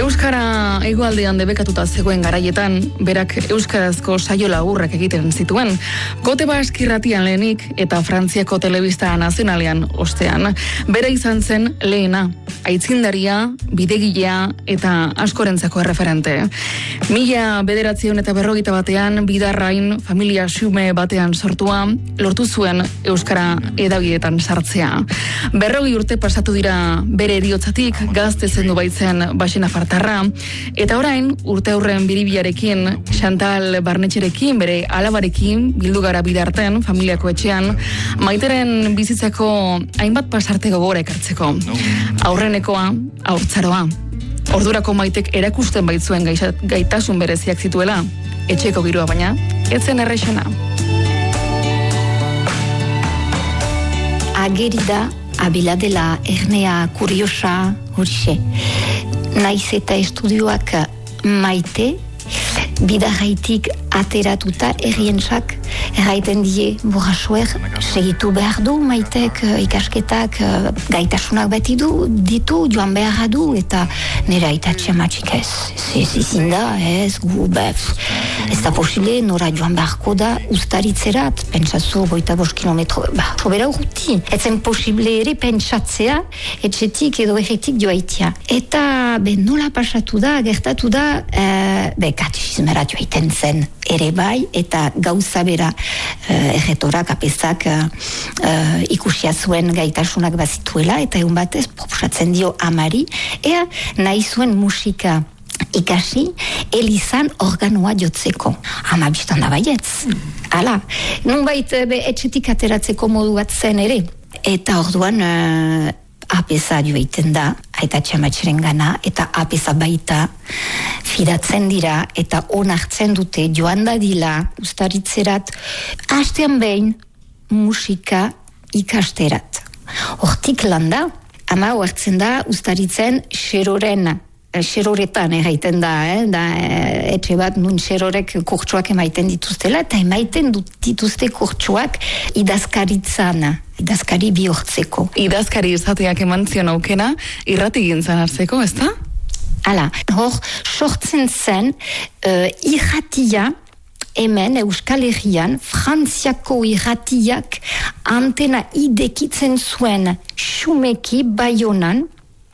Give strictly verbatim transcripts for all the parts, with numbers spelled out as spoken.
Euskara hegoaldean debekatuta zegoen garaietan, berak euskarazko saio laburrak egiten zituen. Kote Bask irratian lehenik eta Frantziako telebista nazionalean ostean. Bera izan zen lehena, aitzindaria, bidegilea eta askorentzako erreferente. Mila bederatzion eta berrogeita batean, bidarrain familia xume batean sortua, lortu zuen euskara edabidetan sartzea. Berrogi urte pasatu dira bere eriotzatik, gazte zendu baitzen Baxena Fartarra, eta orain urte aurren biribiarekin, Chantal Barnetxerekin, bere alabarekin, bildu gara bidarten, familiako etxean, Maiteren bizitzako hainbat pasarte gogora ekartzeko. Aurrenekoa, haurtzaroa. Ordurako Maitek erakusten baitzuen gaitasun bereziak zituela, etxeko giroa baina, etzen errexena. Ageri da, abila dela ernea kuriosa horixe. Naiz eta estudioak Maite, bidarraitik ateratuta errientzak erraiten die borrasuer segitu behar du Maitek ikasketak gaitasunak beti du, ditu joan behar du eta nera aitatxe matxik ez. Ez izin da, ez, gu, bef, ez da posile nora joan beharko da ustaritzerat, pentsatzu goita bost kilometro, ba, sobera urruti. Etzen posible ere pentsatzea etxetik edo erretik joaitia. Eta, be, nola pasatu da, gertatu da, e, be, katexizmerat joaiten zen ere bai, eta gauza bera uh, erretorak apezak uh, uh, ikusia zuen gaitasunak bazituela, eta egun batez proposatzen dio amari, ea nahi zuen musika ikasi, elizan organoa jotzeko. Ama biztan da baietz. Hala, nunbait be, etxetik ateratzeko modu bat zen ere. Eta orduan uh, apesa joiten da, aita txamatxeren gana, eta apesa baita fidatzen dira, eta onartzen dute joan dadila ustaritzerat, hastean behin musika ikasterat. Hortik landa, ama oartzen da ustaritzen xeroren, xeroretan erraiten da, eh? da etxe bat nun xerorek kurtsuak emaiten dituztela, eta emaiten dituzte kurtsuak idazkaritzan, idazkari bihurtzeko. Idazkari izateak eman zion aukena, irrati gintzan hartzeko, ez da? Hala, hor, sortzen zen, uh, irratia, hemen Euskal Herrian, Frantziako irratiak antena idekitzen zuen xumeki Baionan,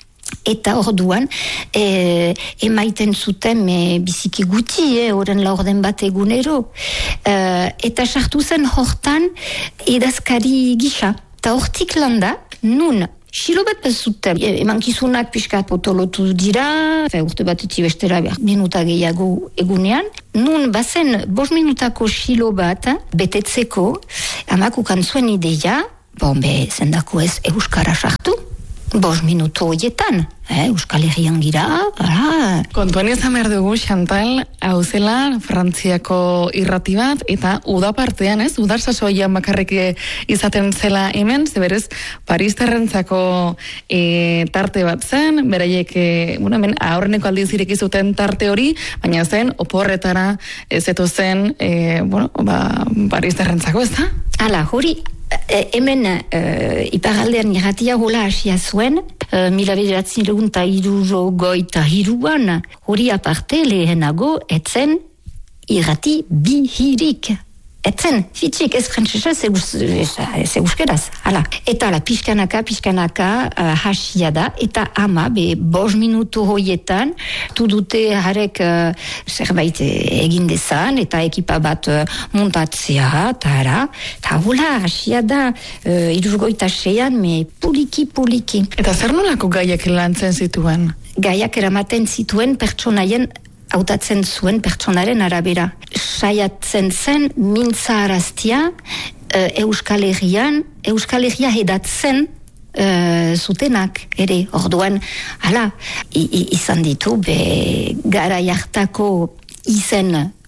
eta orduan e, emaiten zuten e, biziki guti, horren e, laurden bat egunero. E, eta sartu zen hortan idazkari gisa. Eta hortik landa, nun, xilo bat bat zuten, e, emankizunak pixkat potolotu dira, fe, urte bat etzi bestera behar minuta gehiago egunean, nun bazen bos minutako xilo bat betetzeko, amakukan zuen ideia, bon be, zendako ez euskara sartu, Bos minuto horietan, eh, Euskal Herrian gira, ara. Kontuan izan behar dugu, Chantal, hau zela, Frantziako irrati bat, eta udapartean, ez, udar sasoian bakarrik izaten zela hemen, zeberez, Paristerrentzako e, tarte bat zen, beraiek, e, bueno, hemen, aurreneko aldiz ireki zuten tarte hori, baina zen, oporretara, ez eto zen, e, bueno, ba, Paristerrentzako, ez da? Hala, hori, E, hemen e, iparaldean irratia hola hasia zuen, e, mila bederatzi legunta iruro goita hiruan, hori aparte lehenago etzen irrati bihirik. Etzen, fitxik ez frantzesa ze euskeraz, hala. Eta la pixkanaka, pixkanaka uh, hasia da, eta ama, be, bos minutu hoietan, tu dute harek uh, zerbait egin dezan, eta ekipa bat uh, montatzea, eta ara, eta hola, hasia da, uh, irurgoita seian, me puliki, puliki. Eta zer nolako gaiak lantzen zituen? Gaiak eramaten zituen pertsonaien hautatzen zuen pertsonaren arabera. Saiatzen zen mintza araztia uh, Euskal Herrian, Euskal Herria hedatzen uh, zutenak ere. Orduan, hala, izan ditu, be, gara jartako izen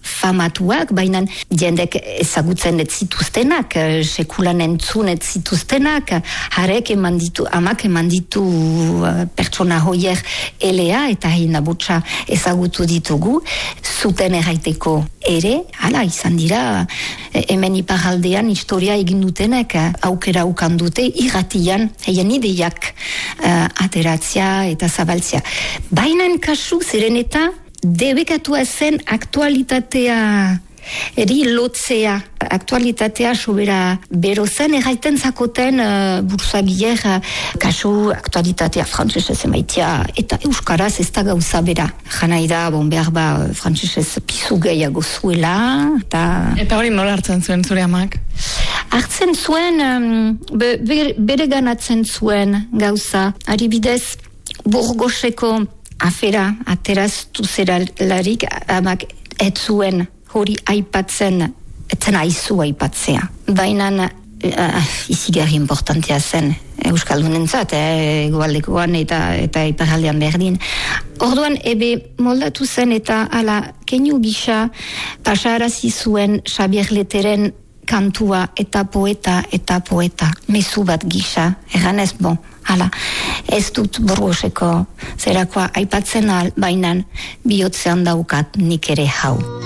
famatuak, baina jendek ezagutzen ez zituztenak, sekulan entzun ez zituztenak, harek eman ditu, amak eman ditu uh, pertsona hoier elea eta hina botxa ezagutu ditugu, zuten erraiteko ere, hala izan dira, hemen iparaldean historia egin dutenek aukera ukan dute irratian heien ideiak uh, ateratzea eta zabaltzea. Baina kasu ziren eta debekatua zen aktualitatea eri lotzea, aktualitatea sobera bero zen, erraiten zakoten uh, bursagier uh, kasu aktualitatea frantzesez emaitia eta euskaraz ez da gauza bera. Janai da, bon, behar ba, frantzesez pizu gehiago zuela. Eta, eta hori nola hartzen zuen zure amak? Hartzen zuen, um, be, be, bere ganatzen zuen gauza. Adibidez, Burgoseko afera ateraztu zeralarik amak ez zuen hori aipatzen, etzen aizu aipatzea. Baina uh, izigarri importantea zen Euskaldunentzat, eh, egoaldekoan eta, eta iparaldean berdin. Orduan ebe moldatu zen eta ala keinu gisa pasarazi zuen Xabier Leteren kantua eta poeta eta poeta mezu bat gisa, erganez bon. Hala, ez dut Burgoseko zerakoa aipatzen al, bainan bihotzean daukat nik ere hau.